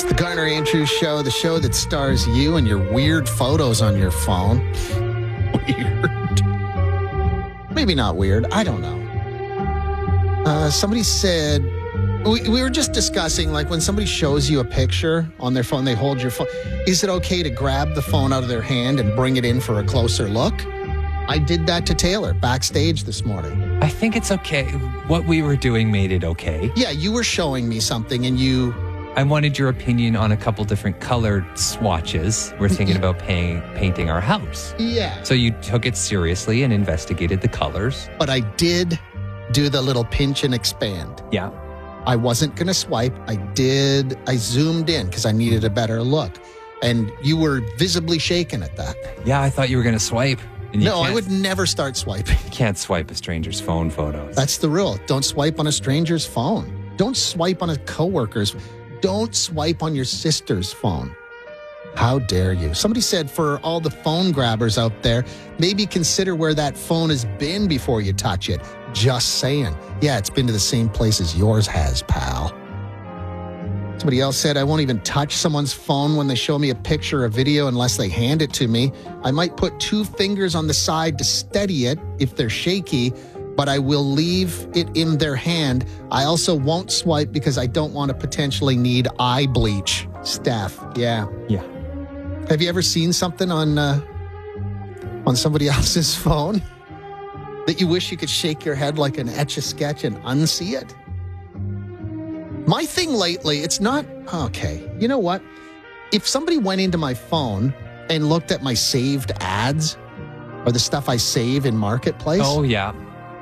It's the Garner Andrews Show, the show that stars you and your weird photos on your phone. Weird. Maybe not weird. I don't know. Somebody said, we were just discussing, like when somebody shows you a picture on their phone, they hold your phone. Is it okay to grab the phone out of their hand and bring it in for a closer look? I did that to Taylor backstage this morning. I think it's okay. What we were doing made it okay. Yeah, you were showing me something and I wanted your opinion on a couple different colored swatches. We're thinking about painting our house. Yeah. So you took it seriously and investigated the colors. But I did do the little pinch and expand. Yeah. I wasn't going to swipe. I zoomed in because I needed a better look. And you were visibly shaken at that. Yeah, I thought you were going to swipe. No, I would never start swiping. You can't swipe a stranger's phone photos. That's the rule. Don't swipe on a stranger's phone. Don't swipe on a coworker's. Don't swipe on your sister's phone. How dare you? Somebody said for all the phone grabbers out there, maybe consider where that phone has been before you touch it. Just saying. Yeah, it's been to the same place as yours has, pal. Somebody else said, I won't even touch someone's phone when they show me a picture or video unless they hand it to me. I might put 2 fingers on the side to steady it if they're shaky, but I will leave it in their hand. I also won't swipe because I don't want to potentially need eye bleach. Steph, yeah. Yeah. Have you ever seen something on somebody else's phone that you wish you could shake your head like an Etch-a-Sketch and unsee it? My thing lately, it's not, okay, you know what? If somebody went into my phone and looked at my saved ads or the stuff I save in Marketplace. Oh, yeah.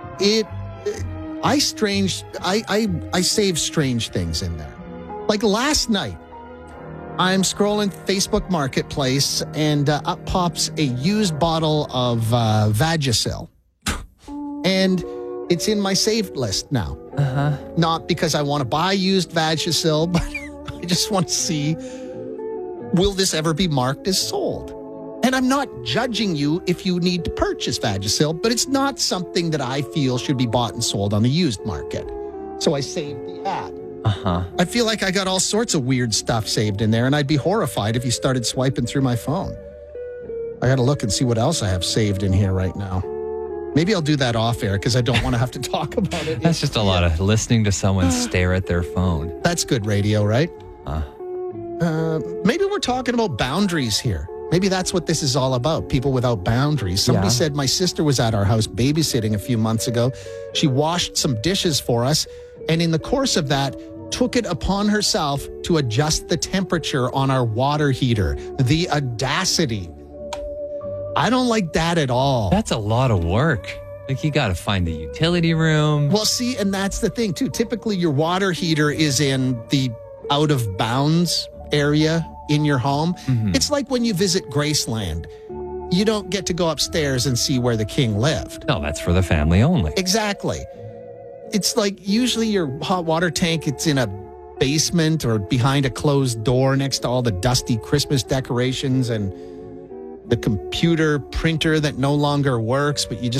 I save strange things in there. Like last night, I'm scrolling Facebook Marketplace and up pops a used bottle of Vagisil. And it's in my saved list now. Uh-huh. Not because I want to buy used Vagisil, but I just want to see, will this ever be marked as sold? And I'm not judging you if you need to purchase Vagisil, but it's not something that I feel should be bought and sold on the used market. So I saved the ad. Uh-huh. I feel like I got all sorts of weird stuff saved in there, and I'd be horrified if you started swiping through my phone. I got to look and see what else I have saved in here right now. Maybe I'll do that off air because I don't want to have to talk about it. That's just a lot of listening to someone stare at their phone. That's good radio, right? Maybe we're talking about boundaries here. Maybe that's what this is all about, people without boundaries. Somebody said my sister was at our house babysitting a few months ago. She washed some dishes for us, and in the course of that, took it upon herself to adjust the temperature on our water heater. The audacity. I don't like that at all. That's a lot of work. Like, you got to find the utility room. Well, see, and that's the thing, too. Typically, your water heater is in the out-of-bounds area in your home. Mm-hmm. It's like when you visit Graceland. You don't get to go upstairs and see where the king lived. No, that's for the family only. Exactly. It's like usually your hot water tank, it's in a basement or behind a closed door next to all the dusty Christmas decorations and the computer printer that no longer works, but you just